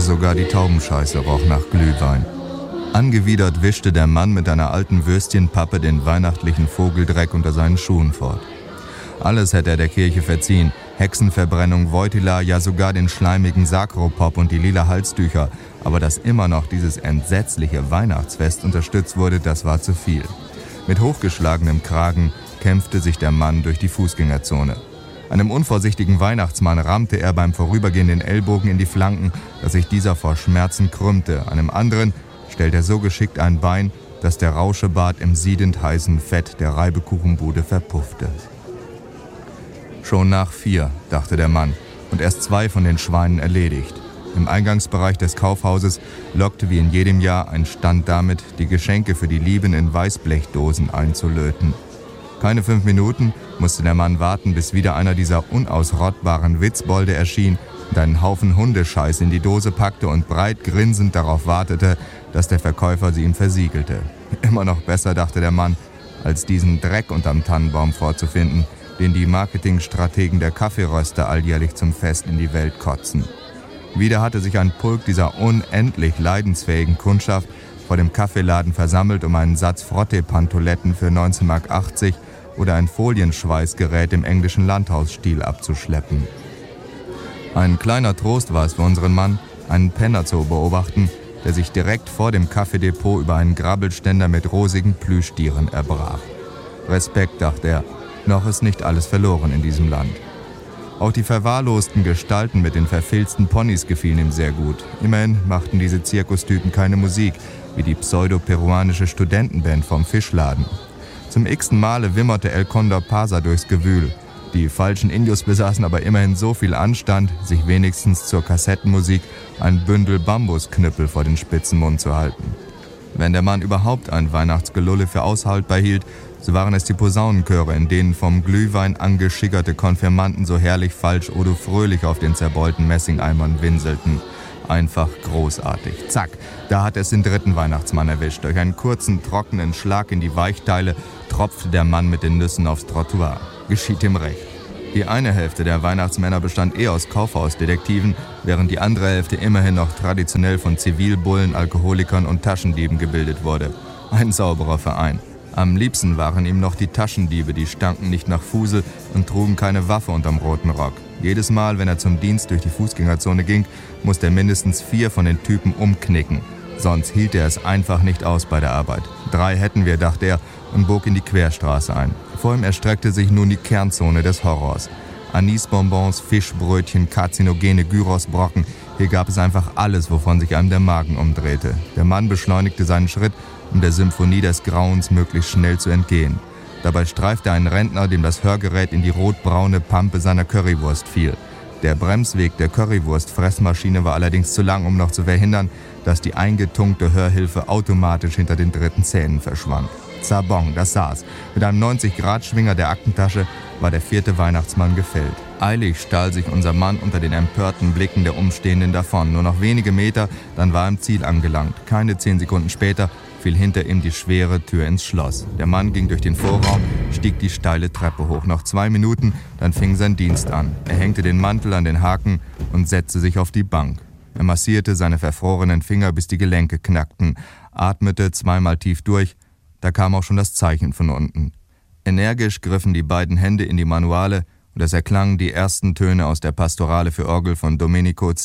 Sogar die Taubenscheiße roch nach Glühwein. Angewidert wischte der Mann mit einer alten Würstchenpappe den weihnachtlichen Vogeldreck unter seinen Schuhen fort. Alles hätte er der Kirche verziehen. Hexenverbrennung, Voitila, ja sogar den schleimigen Sakropop und die lila Halstücher. Aber dass immer noch dieses entsetzliche Weihnachtsfest unterstützt wurde, das war zu viel. Mit hochgeschlagenem Kragen kämpfte sich der Mann durch die Fußgängerzone. Einem unvorsichtigen Weihnachtsmann rammte er beim Vorübergehen den Ellbogen in die Flanken, dass sich dieser vor Schmerzen krümmte. Einem anderen stellte er so geschickt ein Bein, dass der Rauschebart im siedend heißen Fett der Reibekuchenbude verpuffte. Schon nach 4, dachte der Mann, und erst 2 von den Schweinen erledigt. Im Eingangsbereich des Kaufhauses lockte wie in jedem Jahr ein Stand damit, die Geschenke für die Lieben in Weißblechdosen einzulöten. Keine 5 Minuten musste der Mann warten, bis wieder einer dieser unausrottbaren Witzbolde erschien und einen Haufen Hundescheiß in die Dose packte und breit grinsend darauf wartete, dass der Verkäufer sie ihm versiegelte. Immer noch besser, dachte der Mann, als diesen Dreck unterm Tannenbaum vorzufinden, den die Marketingstrategen der Kaffeeröster alljährlich zum Fest in die Welt kotzen. Wieder hatte sich ein Pulk dieser unendlich leidensfähigen Kundschaft vor dem Kaffeeladen versammelt, um einen Satz Frottee-Pantoletten für 19,80 Mark oder ein Folienschweißgerät im englischen Landhausstil abzuschleppen. Ein kleiner Trost war es für unseren Mann, einen Penner zu beobachten, der sich direkt vor dem Kaffeedepot über einen Grabbelständer mit rosigen Plüschtieren erbrach. Respekt, dachte er, noch ist nicht alles verloren in diesem Land. Auch die verwahrlosten Gestalten mit den verfilzten Ponys gefielen ihm sehr gut. Immerhin machten diese Zirkustypen keine Musik, wie die pseudo-peruanische Studentenband vom Fischladen. Zum x-ten Male wimmerte El Condor Pasa durchs Gewühl. Die falschen Indios besaßen aber immerhin so viel Anstand, sich wenigstens zur Kassettenmusik ein Bündel Bambusknüppel vor den spitzen Mund zu halten. Wenn der Mann überhaupt ein Weihnachtsgelulle für aushaltbar hielt, so waren es die Posaunenchöre, in denen vom Glühwein angeschickerte Konfirmanden so herrlich falsch oder fröhlich auf den zerbeulten Messingeimern winselten. Einfach großartig. Zack, da hat es den 3. Weihnachtsmann erwischt. Durch einen kurzen, trockenen Schlag in die Weichteile tropfte der Mann mit den Nüssen aufs Trottoir. Geschieht ihm recht. Die eine Hälfte der Weihnachtsmänner bestand aus Kaufhausdetektiven, während die andere Hälfte immerhin noch traditionell von Zivilbullen, Alkoholikern und Taschendieben gebildet wurde. Ein sauberer Verein. Am liebsten waren ihm noch die Taschendiebe, die stanken nicht nach Fusel und trugen keine Waffe unterm roten Rock. Jedes Mal, wenn er zum Dienst durch die Fußgängerzone ging, musste er mindestens 4 von den Typen umknicken. Sonst hielt er es einfach nicht aus bei der Arbeit. 3 hätten wir, dachte er, und bog in die Querstraße ein. Vor ihm erstreckte sich nun die Kernzone des Horrors. Anisbonbons, Fischbrötchen, karzinogene Gyrosbrocken. Hier gab es einfach alles, wovon sich einem der Magen umdrehte. Der Mann beschleunigte seinen Schritt, um der Symphonie des Grauens möglichst schnell zu entgehen. Dabei streifte ein Rentner, dem das Hörgerät in die rotbraune Pampe seiner Currywurst fiel. Der Bremsweg der Currywurst-Fressmaschine war allerdings zu lang, um noch zu verhindern, dass die eingetunkte Hörhilfe automatisch hinter den 3. Zähnen verschwand. Zabong, das saß. Mit einem 90-Grad-Schwinger der Aktentasche war der 4. Weihnachtsmann gefällt. Eilig stahl sich unser Mann unter den empörten Blicken der Umstehenden davon. Nur noch wenige Meter, dann war er im Ziel angelangt. Keine 10 Sekunden später fiel hinter ihm die schwere Tür ins Schloss. Der Mann ging durch den Vorraum, stieg die steile Treppe hoch. Noch 2 Minuten, dann fing sein Dienst an. Er hängte den Mantel an den Haken und setzte sich auf die Bank. Er massierte seine verfrorenen Finger, bis die Gelenke knackten, atmete 2-mal tief durch. Da kam auch schon das Zeichen von unten. Energisch griffen die beiden Hände in die Manuale und es erklangen die ersten Töne aus der Pastorale für Orgel von Domenico